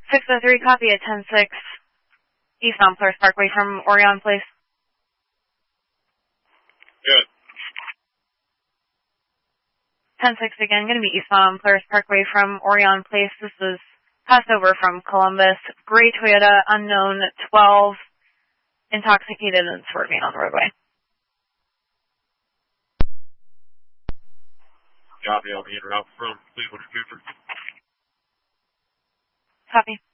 603, copy at 10-6, East Montclair Parkway from Orion Place. Good. 10-6 again, going to be East Montclair Parkway from Orion Place. This is Passover from Columbus. Gray Toyota, unknown 12, intoxicated and swerving on the roadway. Copy, I'll be en route from Cleveland to Cooper. Copy.